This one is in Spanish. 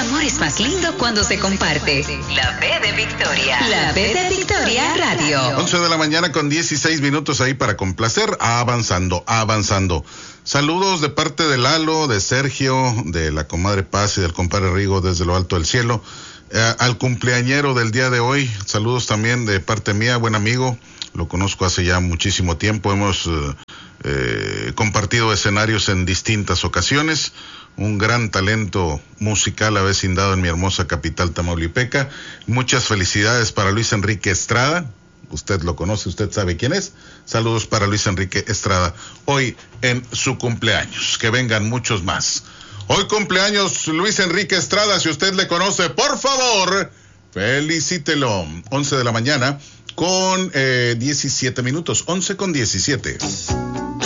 amor es más lindo cuando se comparte. La B de Victoria. La B de Victoria Radio. 11 de la mañana con 16 minutos ahí para complacer. Avanzando. Saludos de parte de Lalo, de Sergio, de la comadre Paz y del compadre Rigo desde lo alto del cielo. Al cumpleañero del día de hoy, saludos también de parte mía, buen amigo. Lo conozco hace ya muchísimo tiempo. Hemos compartido escenarios en distintas ocasiones. Un gran talento musical avecindado en mi hermosa capital tamaulipeca. Muchas felicidades para Luis Enrique Estrada. Usted lo conoce, usted sabe quién es. Saludos para Luis Enrique Estrada, hoy en su cumpleaños. Que vengan muchos más. Hoy cumpleaños Luis Enrique Estrada. Si usted le conoce, por favor, felicítelo. 11 de la mañana con 17 minutos. 11 con 17.